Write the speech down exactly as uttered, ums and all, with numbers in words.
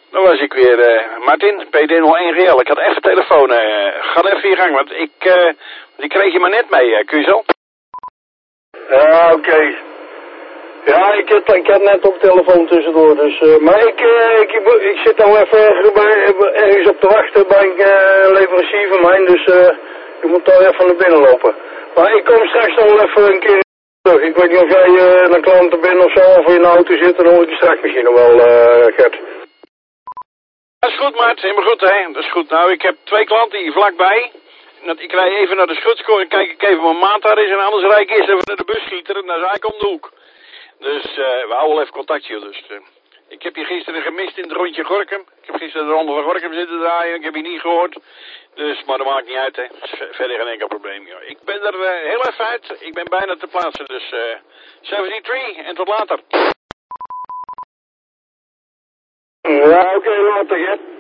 Dan was ik weer, uh, Martin, P D nul één G L. Ik had even telefoon. Uh, ga even je gang, want ik, uh, die kreeg je maar net mee, uh, kun je zo? Ja, oké. Okay. Ja, ik had, ik had net op telefoon tussendoor, dus, uh, maar ik, uh, ik, ik, ik zit nou even ergens, bij, ergens op te wachten bij een uh, leverancier van mij, dus uh, je moet daar even naar binnen lopen. Maar ik kom straks nog wel even een keer terug. Ik weet niet of jij uh, naar klanten bent of zo, of in de auto zit, dan hoor ik je straks misschien nog wel, uh, Gert. Dat is goed, maat. Helemaal goed, hè. Dat is goed. Nou, ik heb twee klanten hier vlakbij. Ik rij even naar de schutskoor en kijk ik even mijn maat daar is. En anders rijd ik eerst even naar de busschieter en dan is eigenlijk om de hoek. Dus uh, we houden wel even contactje. Dus, uh, ik heb je gisteren gemist in het rondje Gorinchem. Ik heb gisteren de ronde van Gorinchem zitten draaien. Ik heb je niet gehoord. Dus, maar dat maakt niet uit, hè. Verder geen enkel probleem, joh. Ik ben er uh, heel even uit. Ik ben bijna te plaatsen. Dus, uh, zevenentachtig en tot later. Ja, oké, okay, later, Gert.